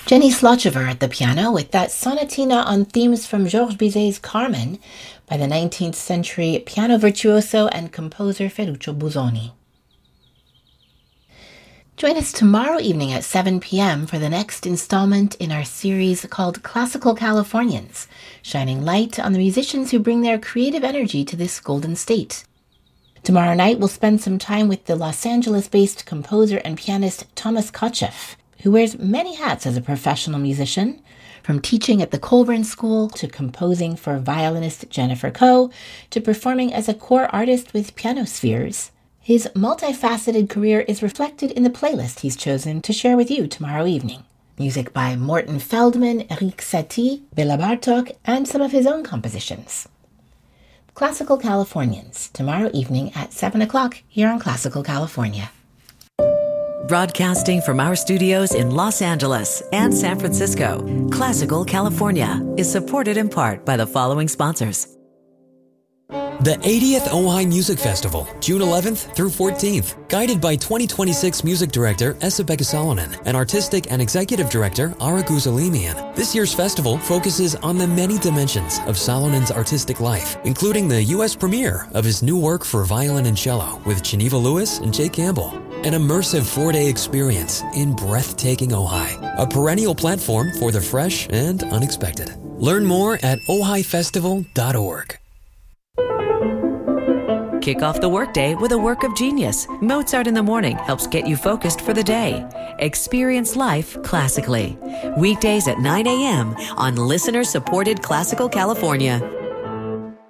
Jenny Slochever at the piano with that sonatina on themes from Georges Bizet's Carmen by the 19th century piano virtuoso and composer Ferruccio Busoni. Join us tomorrow evening at 7 p.m. for the next installment in our series called Classical Californians, shining light on the musicians who bring their creative energy to this golden state. Tomorrow night we'll spend some time with the Los Angeles-based composer and pianist Thomas Kotcheff, who wears many hats as a professional musician, from teaching at the Colburn School to composing for violinist Jennifer Koh to performing as a core artist with Pianospheres. His multifaceted career is reflected in the playlist he's chosen to share with you tomorrow evening. Music by Morton Feldman, Erik Satie, Bela Bartok, and some of his own compositions. Classical Californians, tomorrow evening at 7 o'clock here on Classical California. Broadcasting from our studios in Los Angeles and San Francisco, Classical California is supported in part by the following sponsors. The 80th Ojai Music Festival, June 11th through 14th, guided by 2026 Music Director Esa-Pekka Salonen and Artistic and Executive Director Ara Guzalimian. This year's festival focuses on the many dimensions of Salonen's artistic life, including the U.S. premiere of his new work for violin and cello with Geneva Lewis and Jay Campbell. An immersive 4-day experience in breathtaking Ojai, a perennial platform for the fresh and unexpected. Learn more at ojaifestival.org. Kick off the workday with a work of genius. Mozart in the Morning helps get you focused for the day. Experience life classically. Weekdays at 9 a.m. on listener-supported Classical California.